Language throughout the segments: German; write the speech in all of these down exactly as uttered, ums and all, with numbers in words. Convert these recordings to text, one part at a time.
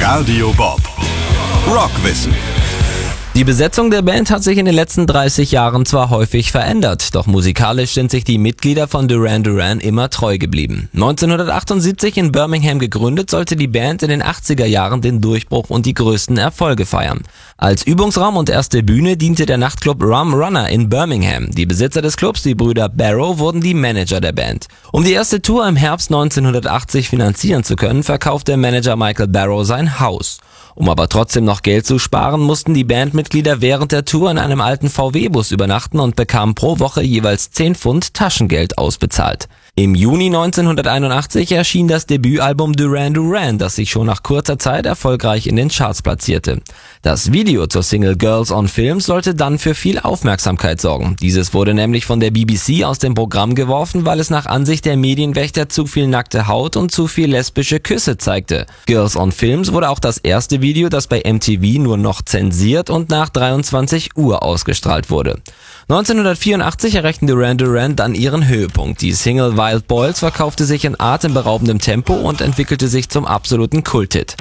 Radio Bob. Rockwissen. Die Besetzung der Band hat sich in den letzten dreißig Jahren zwar häufig verändert, doch musikalisch sind sich die Mitglieder von Duran Duran immer treu geblieben. neunzehnhundertachtundsiebzig in Birmingham gegründet, sollte die Band in den achtziger Jahren den Durchbruch und die größten Erfolge feiern. Als Übungsraum und erste Bühne diente der Nachtclub Rum Runner in Birmingham. Die Besitzer des Clubs, die Brüder Barrow, wurden die Manager der Band. Um die erste Tour im Herbst neunzehnhundertachtzig finanzieren zu können, verkaufte Manager Michael Barrow sein Haus. Um aber trotzdem noch Geld zu sparen, mussten die Bandmitglieder während der Tour in einem alten V W-Bus übernachten und bekamen pro Woche jeweils zehn Pfund Taschengeld ausbezahlt. Im Juni neunzehnhunderteinundachtzig erschien das Debütalbum Duran Duran, das sich schon nach kurzer Zeit erfolgreich in den Charts platzierte. Das Video zur Single Girls on Films sollte dann für viel Aufmerksamkeit sorgen. Dieses wurde nämlich von der B B C aus dem Programm geworfen, weil es nach Ansicht der Medienwächter zu viel nackte Haut und zu viel lesbische Küsse zeigte. Girls on Films wurde auch das erste Video, das bei M T V nur noch zensiert und nach dreiundzwanzig Uhr ausgestrahlt wurde. neunzehnhundertvierundachtzig erreichten Duran Duran dann ihren Höhepunkt. Die Single Wild Boys verkaufte sich in atemberaubendem Tempo und entwickelte sich zum absoluten Kulthit.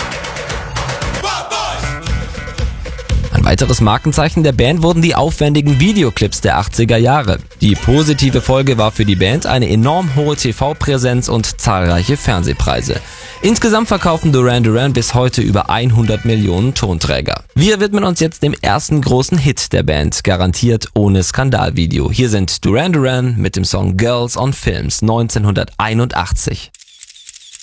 Ein weiteres Markenzeichen der Band wurden die aufwendigen Videoclips der achtziger Jahre. Die positive Folge war für die Band eine enorm hohe T V-Präsenz und zahlreiche Fernsehpreise. Insgesamt verkaufen Duran Duran bis heute über hundert Millionen Tonträger. Wir widmen uns jetzt dem ersten großen Hit der Band, garantiert ohne Skandalvideo. Hier sind Duran Duran mit dem Song Girls on Films neunzehnhunderteinundachtzig.